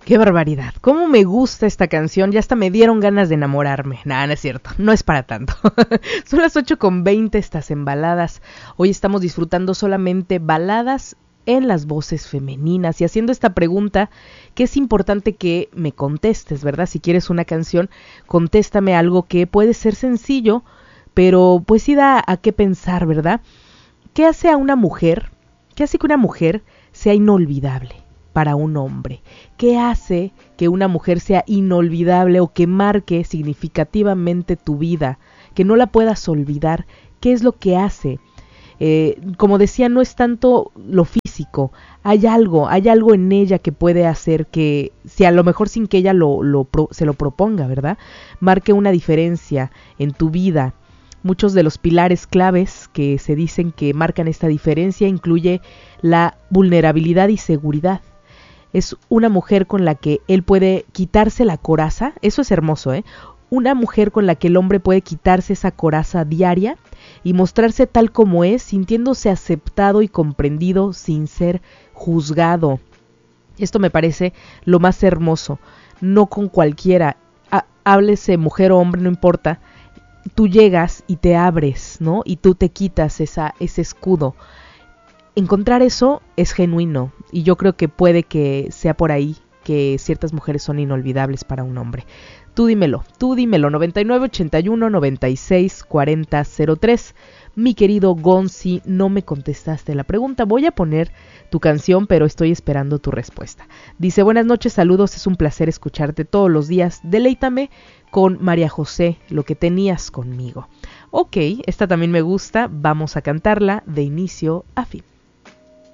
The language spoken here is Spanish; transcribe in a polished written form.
Qué barbaridad, cómo me gusta esta canción, ya hasta me dieron ganas de enamorarme. Nada, no es cierto, no es para tanto. Son las 8:20, estás en Baladas. Hoy estamos disfrutando solamente baladas en las voces femeninas y haciendo esta pregunta que es importante que me contestes, ¿verdad? Si quieres una canción, contéstame algo que puede ser sencillo, pero pues sí da a qué pensar, ¿verdad? ¿Qué hace a una mujer? ¿Qué hace que una mujer sea inolvidable para un hombre? ¿Qué hace que una mujer sea inolvidable o que marque significativamente tu vida, que no la puedas olvidar? ¿Qué es lo que hace? Como decía, no es tanto lo físico, hay algo en ella que puede hacer que, si a lo mejor sin que ella se lo proponga, ¿verdad? Marque una diferencia en tu vida. Muchos de los pilares claves que se dicen que marcan esta diferencia incluye la vulnerabilidad y seguridad. Es una mujer con la que él puede quitarse la coraza, eso es hermoso, ¿eh? Una mujer con la que el hombre puede quitarse esa coraza diaria y mostrarse tal como es, sintiéndose aceptado y comprendido sin ser juzgado. Esto me parece lo más hermoso, no con cualquiera, háblese mujer o hombre, no importa, tú llegas y te abres, ¿no? Y tú te quitas ese escudo. Encontrar eso es genuino y yo creo que puede que sea por ahí que ciertas mujeres son inolvidables para un hombre. Tú dímelo, 9981-964003. Mi querido Gonzi, no me contestaste la pregunta. Voy a poner tu canción, pero estoy esperando tu respuesta. Dice, buenas noches, saludos, es un placer escucharte todos los días. Deleítame con María José, lo que tenías conmigo. Ok, esta también me gusta, vamos a cantarla de inicio a fin.